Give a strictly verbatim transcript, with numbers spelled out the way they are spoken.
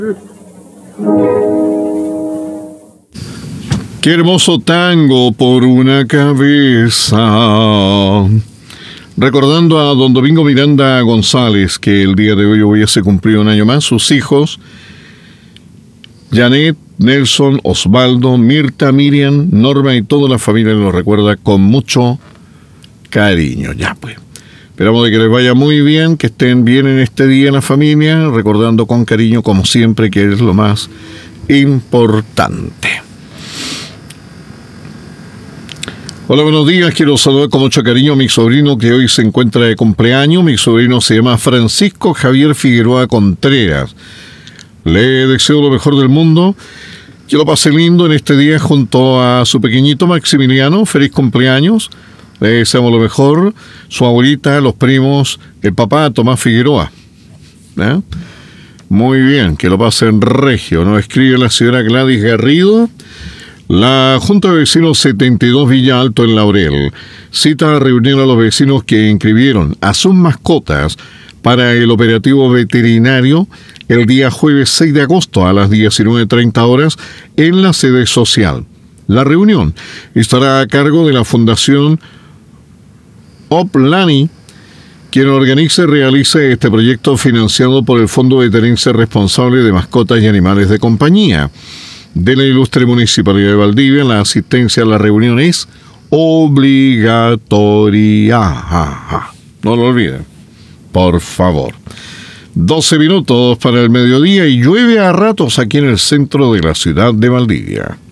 Qué hermoso tango por una cabeza. Recordando a don Domingo Miranda González, que el día de hoy hubiese cumplido un año más, sus hijos, Janet, Nelson, Osvaldo, Mirta, Miriam, Norma y toda la familia lo recuerda con mucho cariño. Ya pues, esperamos de que les vaya muy bien, que estén bien en este día en la familia, recordando con cariño como siempre, que es lo más importante. Hola, buenos días. Quiero saludar con mucho cariño a mi sobrino que hoy se encuentra de cumpleaños. Mi sobrino se llama Francisco Javier Figueroa Contreras. Le deseo lo mejor del mundo. Que lo pase lindo en este día junto a su pequeñito Maximiliano. Feliz cumpleaños. Le deseamos lo mejor. Su abuelita, los primos, el papá Tomás Figueroa. ¿Eh? Muy bien, que lo pasen regio. Nos escribe la señora Gladys Garrido. La Junta de Vecinos setenta y dos Villa Alto en Laurel cita a reunir a los vecinos que inscribieron a sus mascotas para el operativo veterinario el día jueves seis de agosto a las diecinueve treinta horas en la sede social. La reunión estará a cargo de la Fundación Oplani, quien organiza y realice este proyecto financiado por el Fondo Veterense Responsable de Mascotas y Animales de Compañía de la ilustre Municipalidad de Valdivia. La asistencia a la reunión es obligatoria. No lo olviden, por favor. doce minutos para el mediodía y llueve a ratos aquí en el centro de la ciudad de Valdivia.